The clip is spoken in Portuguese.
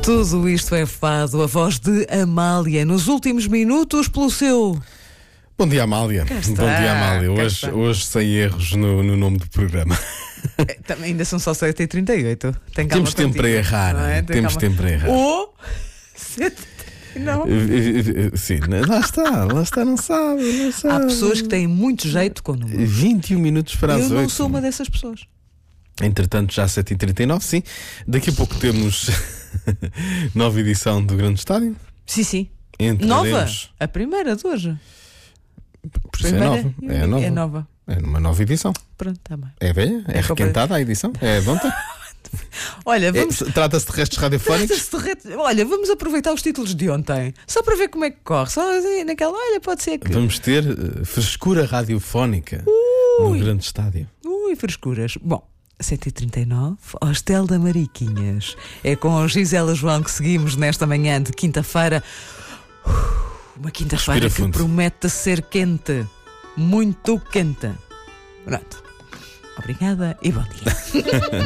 Tudo isto é fado, a voz de Amália, nos últimos minutos pelo seu... Bom dia, Amália. Está, Bom dia, Amália. está. Hoje sem erros no nome do programa. Também ainda são só 7h38. Tem calma. Temos tempo contigo, para errar. não é? Tem Temos calma. tempo para errar. Ou... Não. Sim, lá está, não sabe. Há pessoas que têm muito jeito com números. 21 minutos para as 8. Eu não sou uma dessas pessoas. Entretanto, já 7h39, sim. Daqui a pouco temos nova edição do Grande Estádio. Sim. Entraremos... Nova? A primeira de hoje. Por isso é nova. É nova. É uma nova edição. Pronto, está bem. É velha? É requentada a edição? É de ontem? Olha, vamos... Trata-se de restos radiofónicos? Olha, vamos aproveitar os títulos de ontem. Só para ver como é que corre. Só assim, naquela, olha, pode ser que... Vamos ter frescura radiofónica no Grande Estádio. Frescuras. Bom, 7h39, Hostel da Mariquinhas. É com a Gisela João que seguimos nesta manhã de quinta-feira. Uma quinta-feira Respira que fundo. promete ser quente. Muito quente. Pronto. Obrigada e bom dia.